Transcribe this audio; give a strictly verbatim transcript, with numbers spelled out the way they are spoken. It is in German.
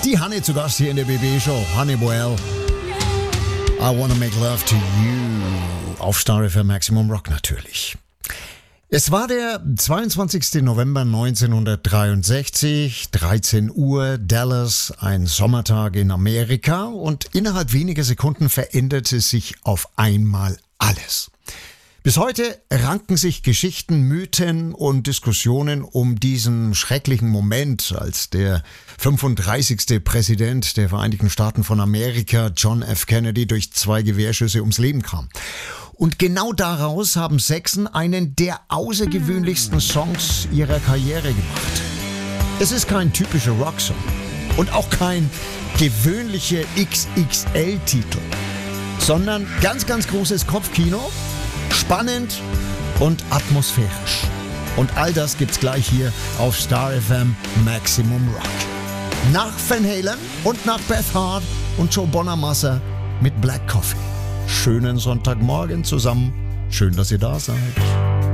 Die Honey zu Gast hier in der B B-Show. Honey Boel. I wanna make love to you. Auf Star F M Maximum Rock natürlich. Es war der zweiundzwanzigster November neunzehnhundertdreiundsechzig, dreizehn Uhr, Dallas, ein Sommertag in Amerika und innerhalb weniger Sekunden veränderte sich auf einmal alles. Bis heute ranken sich Geschichten, Mythen und Diskussionen um diesen schrecklichen Moment, als der fünfunddreißigste Präsident der Vereinigten Staaten von Amerika, John F. Kennedy, durch zwei Gewehrschüsse ums Leben kam. Und genau daraus haben Saxon einen der außergewöhnlichsten Songs ihrer Karriere gemacht. Es ist kein typischer Rocksong und auch kein gewöhnlicher X X L-Titel, sondern ganz, ganz großes Kopfkino, spannend und atmosphärisch. Und all das gibt's gleich hier auf Star F M Maximum Rock. Nach Van Halen und nach Beth Hart und Joe Bonamassa mit Black Coffee. Schönen Sonntagmorgen zusammen. Schön, dass ihr da seid.